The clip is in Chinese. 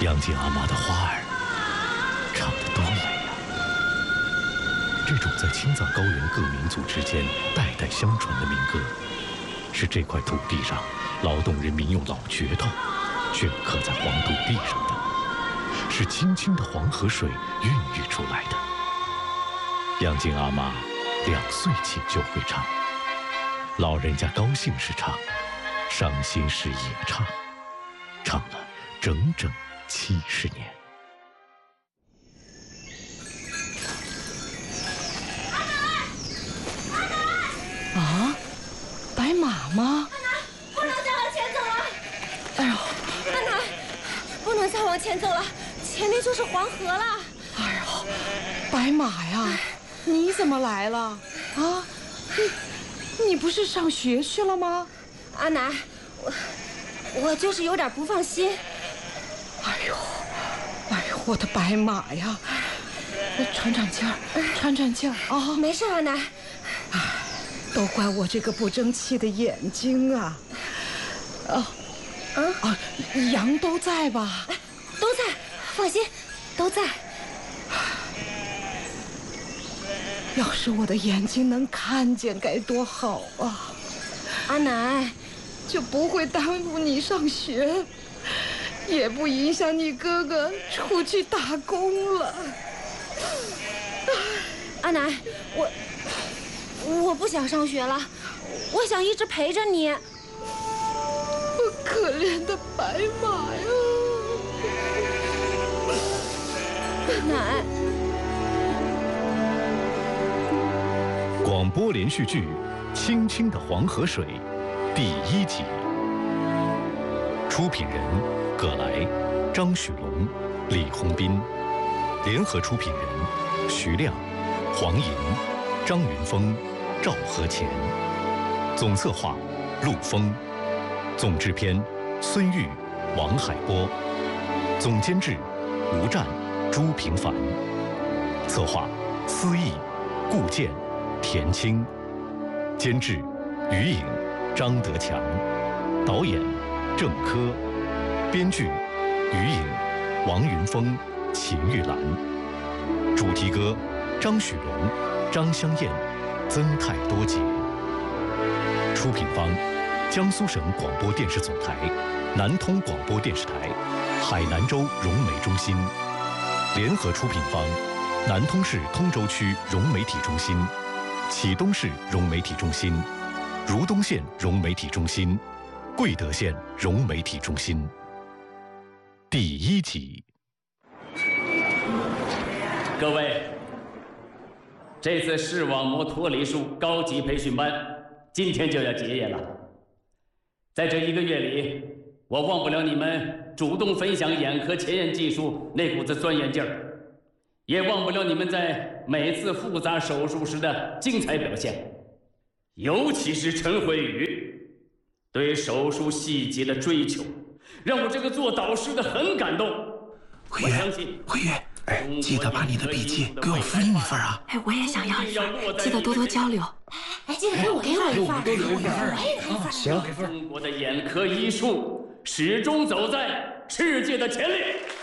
杨静阿妈的花儿唱得多美呀！这种在青藏高原各民族之间代代相传的民歌，是这块土地上劳动人民用老镢头镌刻在黄土地上的，是清清的黄河水孕育出来的。杨静阿妈2岁起就会唱，老人家高兴时唱，伤心时也唱，唱了整整70年。 啊，白马吗？ 阿南，不能再往前走了！ 哎呦， 阿南，不能再往前走了，前面就是黄河了。 哎呦，白马呀，你怎么来了？啊，你不是上学去了吗？ 阿南，我就是有点不放心。 哎呦，我的白马呀，喘喘气儿，喘喘气儿啊！ 没事，阿南。 都怪我这个不争气的眼睛啊！羊都在吧？ 都在，放心，都在。 要是我的眼睛能看见该多好啊！ 阿南， 就不会耽误你上学，也不影响你哥哥出去打工了。 阿南，我不想上学了，我想一直陪着你。 我可怜的白马呀！ 阿南。 广播连续剧《清清的黄河水》第1集，出品人葛莱、张许龙、李洪斌，联合出品人徐亮、黄莹、张云峰、赵和乾，总策划陆峰，总制片孙玉、王海波，总监制吴战、朱平凡，策划司义、顾健、田青，监制于颖、张德强，导演郑科，编剧于颖、王云峰、秦玉兰，主题歌张许龙、张香燕、曾泰多杰。出品方江苏省广播电视总台、南通广播电视台、海南州融媒中心。联合出品方南通市通州区融媒体中心、启东市融媒体中心、如东县融媒体中心、贵德县融媒体中心。第1集。 各位，这次视网膜脱离术高级培训班今天就要结业了。在这1个月里，我忘不了你们主动分享眼科前沿技术那股子钻研劲儿，也忘不了你们在每次复杂手术时的精彩表现，尤其是陈慧宇对手术细节的追求，让我这个做导师的很感动。 慧宇，记得把你的笔记给我复印一份啊！ 我也想要一份，记得多多交流。 记得给我一份， 都留一份。行， 中国的眼科医术始终走在世界的前列。